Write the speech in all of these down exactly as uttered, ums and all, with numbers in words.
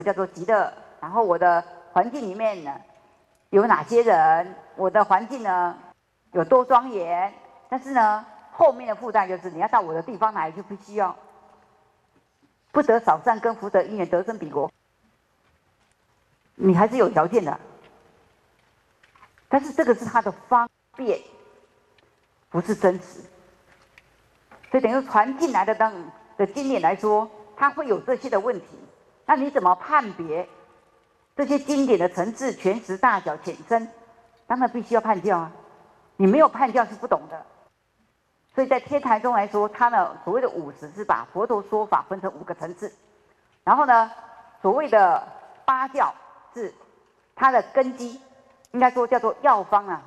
叫做极乐，然后我的环境里面呢有哪些人，我的环境呢有多庄严，但是呢后面的负担就是你要到我的地方来，就必须要不得少善根福德因缘得生彼国，你还是有条件的，但是这个是它的方便，不是真实，所以等于传进来的当的经典来说，它会有这些的问题。那你怎么判别这些经典的层次、全实、大小、浅深？当然必须要判教啊！你没有判教是不懂的。所以在天台中来说，它呢所谓的五十是把佛陀说法分成五个层次，然后呢所谓的八教是它的根基，应该说叫做药方啊。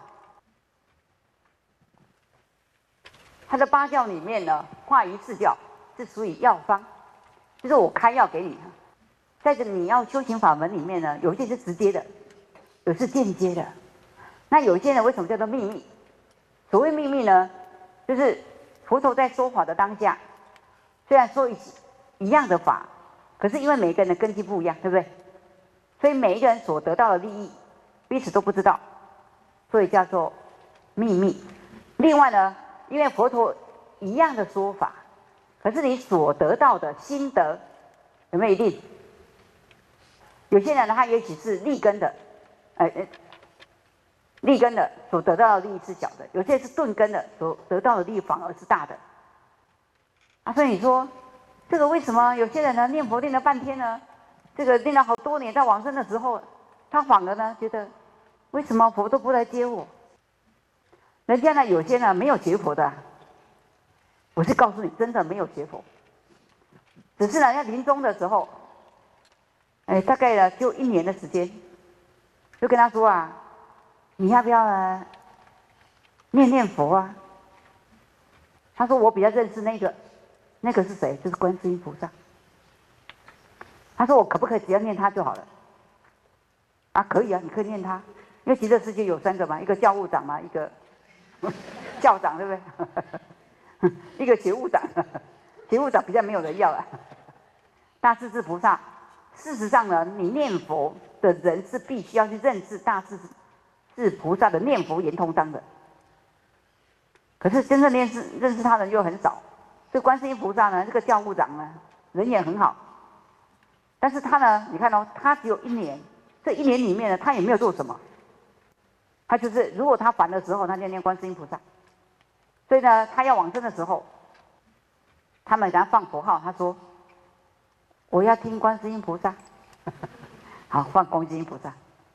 它的八教里面呢，化仪四教是属于药方，就是我开药给你。在这你要修行法门里面呢，有一些是直接的，有是间接的。那有一些呢，为什么叫做秘密？所谓秘密呢，就是佛陀在说法的当下，虽然说一一样的法，可是因为每一个人的根基不一样，对不对？所以每一个人所得到的利益，彼此都不知道，所以叫做秘密。另外呢，因为佛陀一样的说法，可是你所得到的心得有没有一定？有些人呢，他也许是立根的，呃，立根的所得到的利益是小的；有些是顿根的所得到的利益反而是大的。啊，所以你说这个为什么有些人呢念佛念了半天呢，这个念了好多年，在往生的时候，他反而呢觉得为什么佛都不来接我？人家呢有些呢没有学佛的，我是告诉你，真的没有学佛，只是呢要临终的时候。哎，大概呢就一年的时间，就跟他说啊，你要不要呢念念佛啊？他说我比较认识那个，那个是谁？就是观世音菩萨。他说我可不可以只要念他就好了？啊，可以啊，你可以念他，因为极乐世界有三个嘛，一个教务长嘛，一个教长，对不对？一个学务长，学务长比较没有人要啊。大势至菩萨。事实上呢，你念佛的人是必须要去认识大势至菩萨的念佛圆通章的。可是真正认识认识他的人又很少。这观世音菩萨呢，这个教务长呢，人也很好，但是他呢，你看哦，他只有一年，这一年里面呢，他也没有做什么。他就是如果他烦的时候，他就念观世音菩萨。所以呢，他要往生的时候，他们给他放佛号，他说。我要听观世音菩萨，好，放观世音菩萨，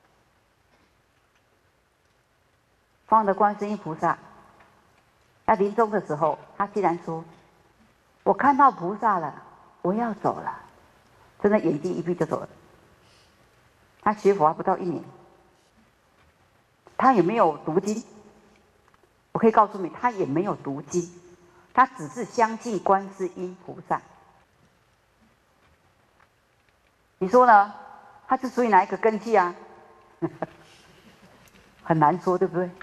放了观世音菩萨。要临终的时候，他竟然说：“我看到菩萨了，我要走了。”真的眼睛一闭就走了。他学佛还不到一年，他也没有读经。我可以告诉你，他也没有读经，他只是相信观世音菩萨。你说呢？它是属于哪一个根器啊？很难说，对不对？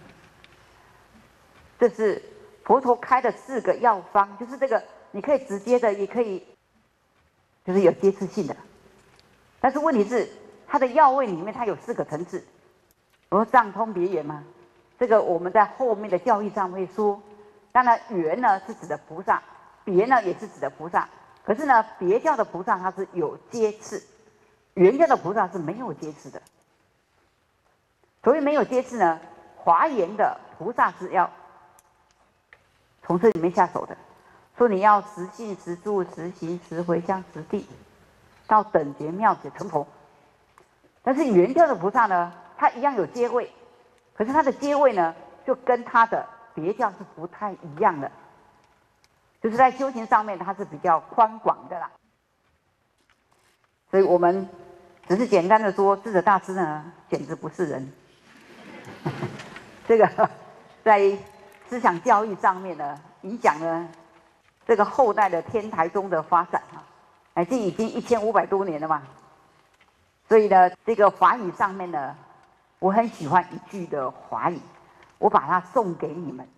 这是佛陀开的四个药方，就是这个，你可以直接的，也可以，就是有接触性的。但是问题是，它的药味里面它有四个层次。我说藏通别圆嘛，这个我们在后面的教义上会说。当然，圆呢是指的菩萨，别呢也是指的菩萨。可是呢，别教的菩萨它是有阶次，原教的菩萨是没有阶次的。所谓没有阶次呢，华严的菩萨是要从这里面下手的，说你要实信、实住、实行、实回向、实地，到等觉妙觉成佛。但是原教的菩萨呢，他一样有阶位，可是他的阶位呢，就跟他的别教是不太一样的。就是在修行上面，它是比较宽广的啦。所以我们只是简单的说，智者大师呢，简直不是人。这个在思想教育上面呢，影响了这个后代的天台宗的发展啊，哎，这已经一千五百多年了嘛。所以呢，这个华语上面呢，我很喜欢一句的华语，我把它送给你们。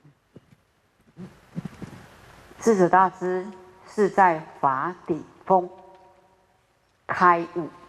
智者大师是在法顶峰开悟。